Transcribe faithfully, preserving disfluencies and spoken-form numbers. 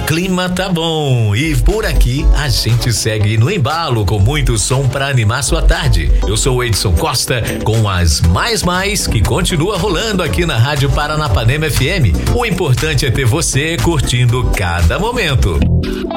clima tá bom e por aqui a gente segue no embalo com muito som pra animar sua tarde. Eu sou o Edson Costa com as Mais Mais que continua rolando aqui na Rádio Paranapanema F M. O importante é ter você curtindo cada momento.